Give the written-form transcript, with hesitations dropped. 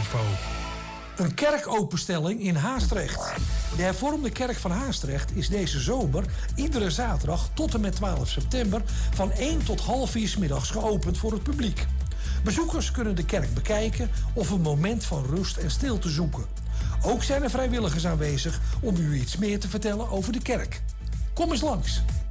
info. Een kerkopenstelling in Haastrecht. De hervormde kerk van Haastrecht is deze zomer iedere zaterdag tot en met 12 september van 1 tot half 4 's middags geopend voor het publiek. Bezoekers kunnen de kerk bekijken of een moment van rust en stilte zoeken. Ook zijn er vrijwilligers aanwezig om u iets meer te vertellen over de kerk. Kom eens langs.